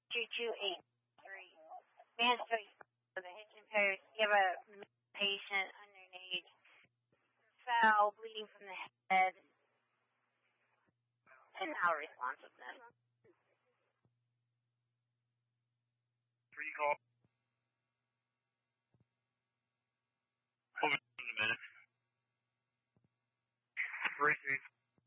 2283. Mansfield, the Hitchin Post. You have a patient underage, foul, bleeding from the head, and malresponsiveness. Recall. Hold it in a minute. 3-3.